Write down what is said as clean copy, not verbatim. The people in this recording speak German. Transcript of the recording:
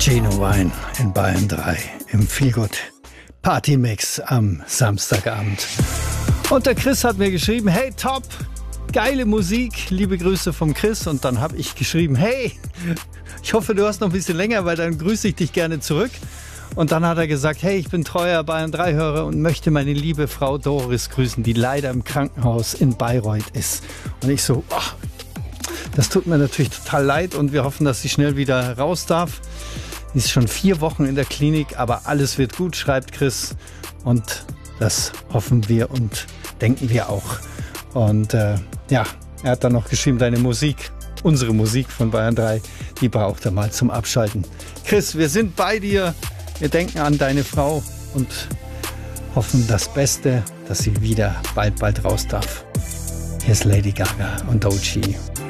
Genuine in Bayern 3 im Feelgood Partymix am Samstagabend. Und der Chris hat mir geschrieben, hey top, geile Musik, liebe Grüße vom Chris. Und dann habe ich geschrieben, hey, ich hoffe du hast noch ein bisschen länger, weil dann grüße ich dich gerne zurück. Und dann hat er gesagt, hey, ich bin treuer Bayern 3 Hörer und möchte meine liebe Frau Doris grüßen, die leider im Krankenhaus in Bayreuth ist. Und ich so, oh, das tut mir natürlich total leid und wir hoffen, dass sie schnell wieder raus darf. Sie ist schon 4 Wochen in der Klinik, aber alles wird gut, schreibt Chris. Und das hoffen wir und denken wir auch. Und ja, er hat dann noch geschrieben, deine Musik, unsere Musik von Bayern 3, die braucht er mal zum Abschalten. Chris, wir sind bei dir. Wir denken an deine Frau und hoffen das Beste, dass sie wieder bald raus darf. Hier ist Lady Gaga und Doechii.